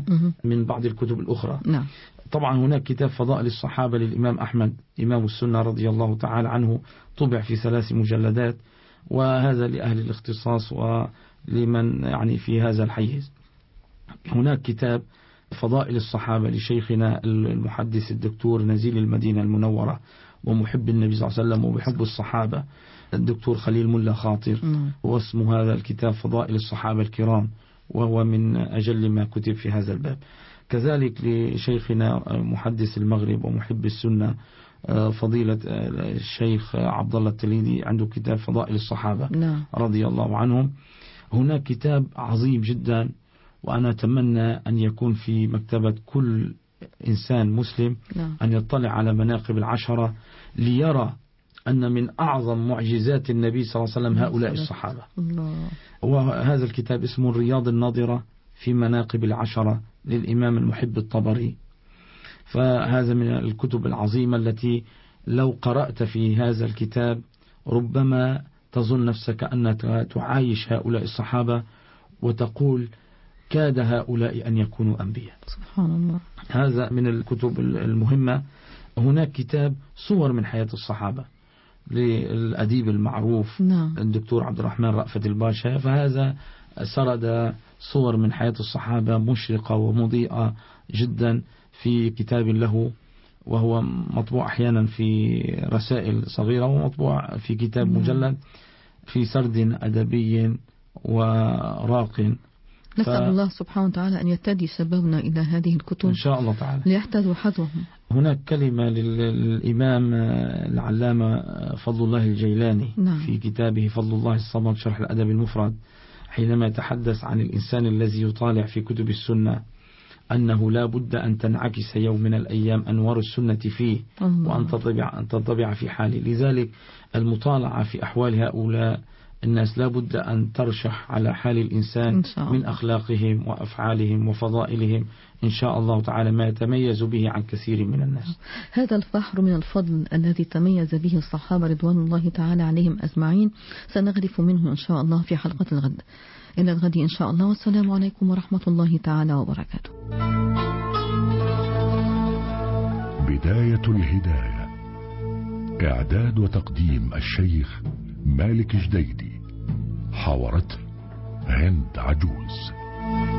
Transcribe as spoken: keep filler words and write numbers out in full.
من بعض الكتب الأخرى. نعم. طبعا هناك كتاب فضائل الصحابة للإمام أحمد إمام السنة رضي الله تعالى عنه، طبع في ثلاث مجلدات، وهذا لأهل الاختصاص ولمن يعني في هذا الحيز. هناك كتاب فضائل الصحابة لشيخنا المحدث الدكتور نزيل المدينة المنورة ومحب النبي صلى الله عليه وسلم ومحب الصحابة الدكتور خليل ملا خاطر، واسم هذا الكتاب فضائل الصحابة الكرام، وهو من أجل ما كتب في هذا الباب. كذلك لشيخنا محدث المغرب ومحب السنة فضيلة الشيخ عبد الله التليدي، عنده كتاب فضائل الصحابة رضي الله عنهم. هناك كتاب عظيم جدا، وأنا أتمنى أن يكون في مكتبة كل إنسان مسلم أن يطلع على مناقب العشرة ليرى أن من أعظم معجزات النبي صلى الله عليه وسلم هؤلاء الصحابة. وهذا الكتاب اسمه الرياض الناظرة في مناقب العشرة للإمام المحب الطبري. فهذا من الكتب العظيمة التي لو قرأت في هذا الكتاب ربما تظن نفسك أنك تعايش هؤلاء الصحابة وتقول كاد هؤلاء أن يكونوا أنبياء. سبحان الله. هذا من الكتب المهمة. هناك كتاب صور من حياة الصحابة للأديب المعروف نعم. الدكتور عبد الرحمن رأفت الباشا، فهذا سرد صور من حياة الصحابة مشرقة ومضيئة جدا في كتاب له، وهو مطبوع أحيانا في رسائل صغيرة ومطبوع في كتاب نعم. مجلد في سرد أدبي وراق. نسأل ف... الله سبحانه وتعالى أن يهتدي شبابنا إلى هذه الكتب إن شاء الله تعالى ليحتذوا حظهم. هناك كلمة للإمام العلامة فضل الله الجيلاني نعم. في كتابه فضل الله الصمد شرح الأدب المفرد، حينما يتحدث عن الإنسان الذي يطالع في كتب السنة أنه لا بد أن تنعكس يوم من الأيام أنوار السنة فيه الله. وأن تطبع, أن تطبع في حاله. لذلك المطالعة في أحوال هؤلاء الناس لا بد أن ترشح على حال الإنسان من أخلاقهم وأفعالهم وفضائلهم إن شاء الله تعالى ما يتميز به عن كثير من الناس. هذا الفخر من الفضل الذي تميز به الصحابة رضوان الله تعالى عليهم أجمعين سنغرف منه إن شاء الله في حلقة الغد. إلى الغد إن شاء الله، والسلام عليكم ورحمة الله تعالى وبركاته. بداية الهداية، إعداد وتقديم الشيخ مالك جديدي، حاورته هند عجوز.